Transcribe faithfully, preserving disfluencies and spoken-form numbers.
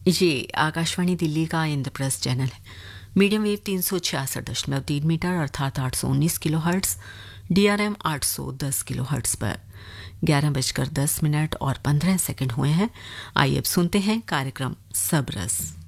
ये आकाशवाणी दिल्ली का इंद्रप्रस्थ चैनल है। मीडियम वेव तीन सौ छियासठ दशमलव तीन मीटर अर्थात आठ सौ उन्नीस किलो हर्ट्स, डीआरएम आठ सौ दस किलो हर्ट्स पर ग्यारह बजकर दस मिनट और पंद्रह सेकंड हुए हैं। आइए अब सुनते हैं कार्यक्रम सबरस।